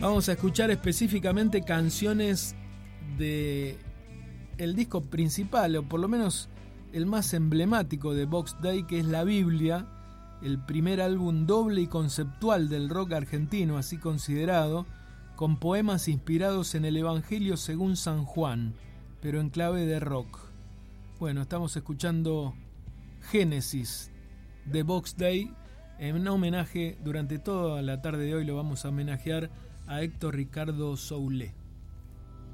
Vamos a escuchar específicamente canciones de el disco principal, o por lo menos el más emblemático de Box Day, que es La Biblia, el primer álbum doble y conceptual del rock argentino, así considerado, con poemas inspirados en el Evangelio según San Juan, pero en clave de rock. Bueno, estamos escuchando Génesis de Box Day, en homenaje, durante toda la tarde de hoy lo vamos a homenajear a Héctor Ricardo Soule.